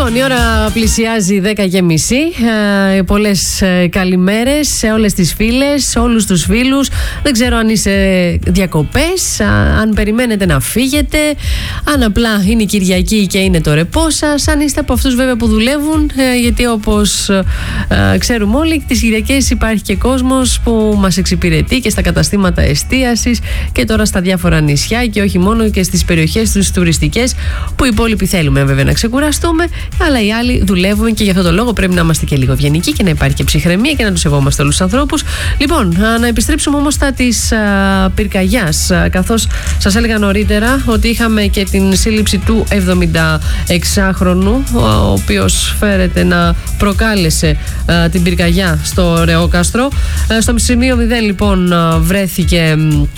Λοιπόν, η ώρα πλησιάζει 10:30. Πολλές καλημέρες σε όλες τις φίλες, σε όλους τους φίλους. Δεν ξέρω αν είσαι διακοπές, αν περιμένετε να φύγετε, αν απλά είναι η Κυριακή και είναι το ρεπό σας, αν είστε από αυτούς βέβαια που δουλεύουν, γιατί όπως ξέρουμε όλοι, τις Κυριακές υπάρχει και κόσμος που μας εξυπηρετεί και στα καταστήματα εστίασης και τώρα στα διάφορα νησιά και όχι μόνο και στις περιοχές τους τουριστικές που οι υπόλοιποι θέλουμε βέβαια να ξεκουραστούμε, αλλά οι άλλοι δουλεύουμε και γι' αυτό το λόγο πρέπει να είμαστε και λίγο ευγενικοί και να υπάρχει και ψυχραιμία και να τους σεβόμαστε όλους τους ανθρώπους. Λοιπόν, να επιστρέψουμε όμως στα της πυρκαγιάς, καθώς σας έλεγα νωρίτερα ότι είχαμε και την σύλληψη του 76χρονου, ο οποίος φέρεται να προκάλεσε την πυρκαγιά στο Ρεόκαστρο. Στο σημείο 0 λοιπόν βρέθηκε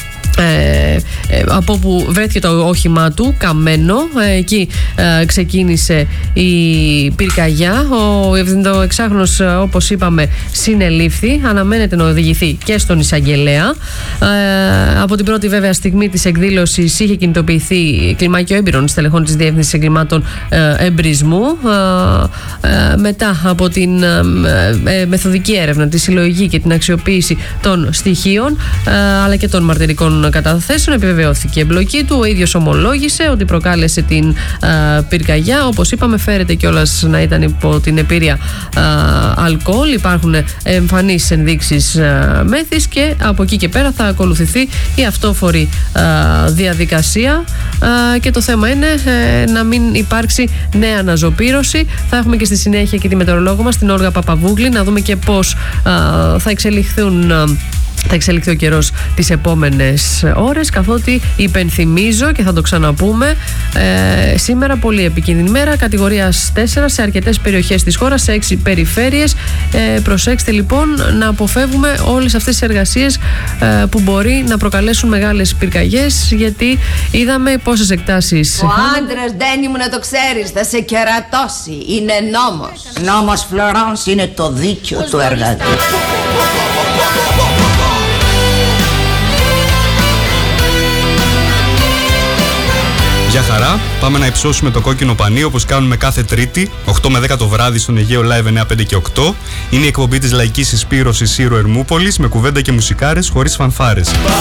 από όπου βρέθηκε το όχημά του καμένο. Εκεί ξεκίνησε η πυρκαγιά. Ο 76χρονος, όπως είπαμε, συνελήφθη. Αναμένεται να οδηγηθεί και στον εισαγγελέα. Από την πρώτη βέβαια στιγμή της εκδήλωσης είχε κινητοποιηθεί κλιμάκιο έμπειρων στελεχών της Διεύθυνσης Εγκλημάτων Εμπρισμού. Μετά από την μεθοδική έρευνα, τη συλλογή και την αξιοποίηση των στοιχείων αλλά και των μαρτυρικών καταθέσεων, επιβεβαιώθηκε η εμπλοκή του. Ο ίδιος ομολόγησε ότι προκάλεσε την πυρκαγιά. Όπως είπαμε, φέρεται κιόλας να ήταν υπό την επήρεια αλκοόλ. Υπάρχουν εμφανείς ενδείξεις μέθης και από εκεί και πέρα θα ακολουθηθεί η αυτόφορη διαδικασία και το θέμα είναι να μην υπάρξει νέα αναζωπήρωση. Θα έχουμε και στη συνέχεια και τη μετεωρολόγο μας, την Όλγα Παπαβούγλη, να δούμε και πώς θα εξελιχθεί ο καιρός τις επόμενες ώρες, καθότι υπενθυμίζω και θα το ξαναπούμε, σήμερα πολύ επικίνδυνη μέρα, κατηγορίας 4 σε αρκετές περιοχές της χώρας, σε 6 περιφέρειες. Προσέξτε λοιπόν να αποφεύγουμε όλες αυτές τις εργασίες που μπορεί να προκαλέσουν μεγάλες πυρκαγιές, γιατί είδαμε πόσες εκτάσεις. Ο άντρας, Ντένι μου, να το ξέρεις, θα σε κερατώσει. Είναι νόμος. Νόμος, Φλωράνς, είναι το δίκαιο του εργατή. Γεια χαρά, πάμε να υψώσουμε το κόκκινο πανί όπως κάνουμε κάθε Τρίτη, 8 με 10 το βράδυ στον Αιγαίο Live 9, 5 και 8. Είναι η εκπομπή της λαϊκής συσπήρωσης Ήρω Ερμούπολης με κουβέντα και μουσικάρες χωρίς φανφάρες.